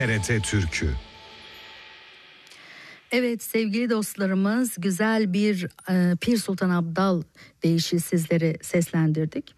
TRT Türkü. Evet sevgili dostlarımız, güzel bir Pir Sultan Abdal deyişi sizlere seslendirdik.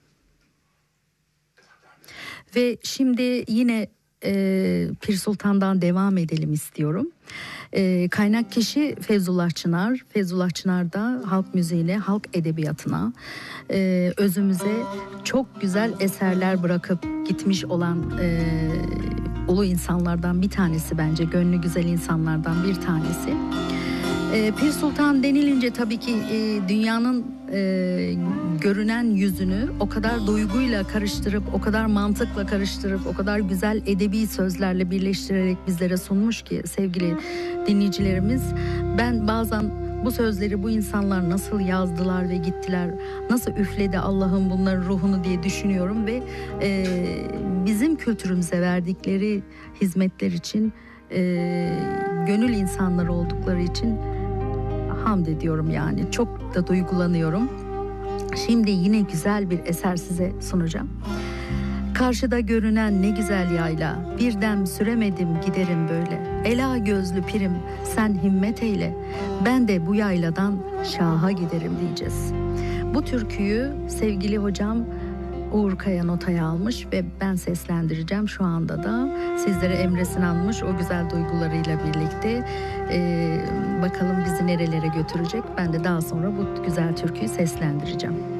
Ve şimdi yine Pir Sultan'dan devam edelim istiyorum. Kaynak kişi Feyzullah Çınar. Feyzullah Çınar da halk müziğine, halk edebiyatına, özümüze çok güzel eserler bırakıp gitmiş olan ulu insanlardan bir tanesi bence. Gönlü güzel insanlardan bir tanesi. Pir Sultan denilince tabii ki dünyanın görünen yüzünü o kadar duyguyla karıştırıp, o kadar mantıkla karıştırıp, o kadar güzel edebi sözlerle birleştirerek bizlere sunmuş ki sevgili dinleyicilerimiz. Ben bazen bu sözleri bu insanlar nasıl yazdılar ve gittiler, nasıl üfledi Allah'ın bunların ruhunu diye düşünüyorum ve bizim kültürümüze verdikleri hizmetler için, gönül insanları oldukları için hamd ediyorum yani. Çok da duygulanıyorum. Şimdi yine güzel bir eser size sunacağım. Karşıda görünen ne güzel yayla, bir dem süremedim giderim böyle. Ela gözlü pirim sen himmet eyle, ben de bu yayladan şaha giderim diyeceğiz. Bu türküyü sevgili hocam Uğur Kaya notaya almış ve ben seslendireceğim şu anda da. Sizlere Emre Sinan'mış o güzel duygularıyla birlikte. Bakalım bizi nerelere götürecek. Ben de daha sonra bu güzel türküyü seslendireceğim.